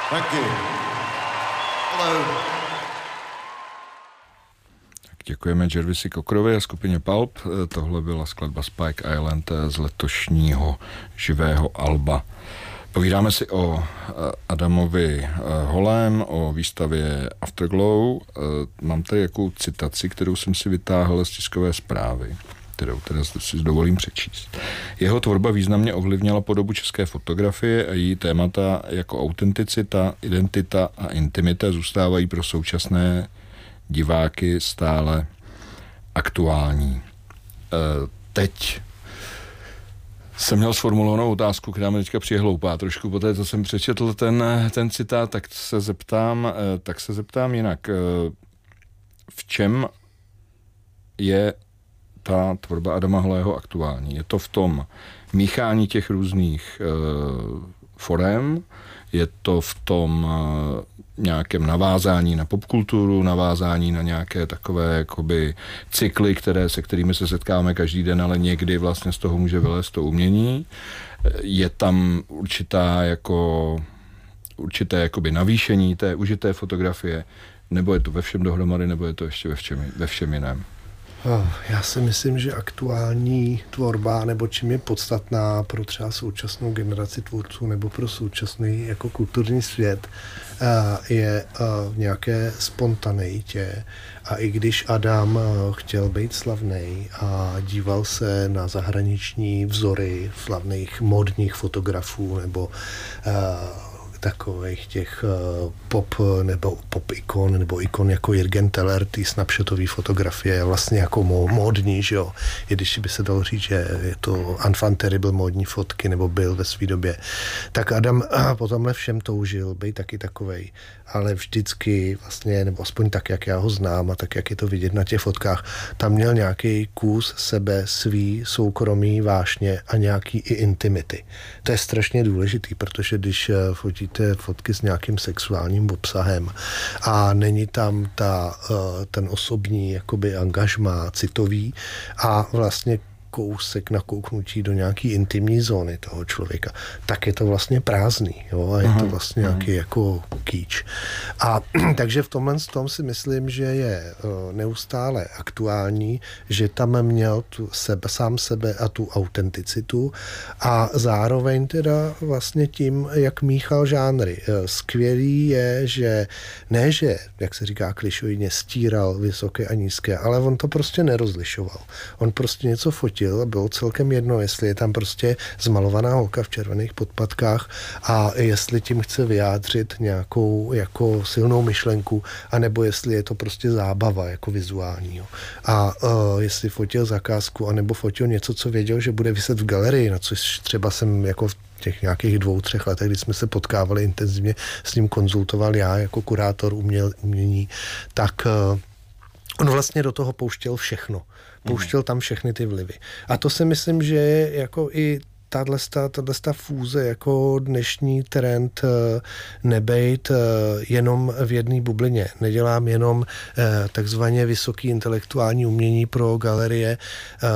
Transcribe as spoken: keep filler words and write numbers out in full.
Thank you. Hello. Děkujeme Jervisi Cockerovi a skupině Pulp. Tohle byla skladba Spike Island z letošního živého alba. Povídáme si o Adamovi Holém, o výstavě Afterglow. Mám tady jakou citaci, kterou jsem si vytáhl z tiskové zprávy, kterou teda si dovolím přečíst. Jeho tvorba významně ovlivnila podobu české fotografie a její témata jako autenticita, identita a intimita zůstávají pro současné diváky stále aktuální. Teď jsem měl sformulovanou otázku, která mi teďka přijde hloupá. Trošku poté, co jsem přečetl ten, ten citát, tak se zeptám, tak se zeptám jinak. V čem je ta tvorba Adama Holého aktuální? Je to v tom míchání těch různých uh, forem, je to v tom uh, nějakém navázání na popkulturu, navázání na nějaké takové jakoby cykly, které, se kterými se setkáme každý den, ale někdy vlastně z toho může vylézt to umění. Je tam určitá jako určité jakoby navýšení té užité fotografie, nebo je to ve všem dohromady, nebo je to ještě ve všem, ve všem jiném? Já si myslím, že aktuální tvorba, nebo čím je podstatná pro třeba současnou generaci tvůrců nebo pro současný jako kulturní svět, je v nějaké spontaneitě. A i když Adam chtěl být slavnej a díval se na zahraniční vzory slavných módních fotografů nebo takových těch uh, pop nebo pop ikon, nebo ikon jako Jürgen Teller, ty snapshotové fotografie, vlastně jako módní, že jo. I když by se dalo říct, že je to enfant terrible módní fotky, nebo byl ve své době. Tak Adam uh, po tomhle všem toužil, být taky takovej, ale vždycky vlastně, nebo aspoň tak, jak já ho znám a tak, jak je to vidět na těch fotkách, tam měl nějaký kus sebe, svý, soukromý, vášně a nějaký i intimity. To je strašně důležitý, protože když uh, fotí fotky s nějakým sexuálním obsahem a není tam ta, ten osobní jakoby angažmá citový a vlastně kousek nakouknutí do nějaký intimní zóny toho člověka, tak je to vlastně prázdný, jo, a je to vlastně aha, nějaký jako kýč. A takže v tomhle tom si myslím, že je uh, neustále aktuální, že tam měl tu sebe, sám sebe a tu autenticitu a zároveň teda vlastně tím, jak míchal žánry. Uh, skvělý je, že ne, že, jak se říká klišojně, stíral vysoké a nízké, ale on to prostě nerozlišoval. On prostě něco fotil a bylo celkem jedno, jestli je tam prostě zmalovaná holka v červených podpatkách a jestli tím chce vyjádřit nějakou jako silnou myšlenku, anebo jestli je to prostě zábava jako vizuální. A uh, jestli fotil zakázku, anebo fotil něco, co věděl, že bude viset v galerii, na což třeba jsem jako v těch nějakých dvou, třech letech, kdy jsme se potkávali intenzivně, s ním konzultoval já jako kurátor uměl, umění, tak uh, on vlastně do toho pouštěl všechno. Pouštěl tam všechny ty vlivy. A to si myslím, že je jako i tato fúze jako dnešní trend nebejt jenom v jedné bublině. Nedělám jenom takzvaně vysoký intelektuální umění pro galerie,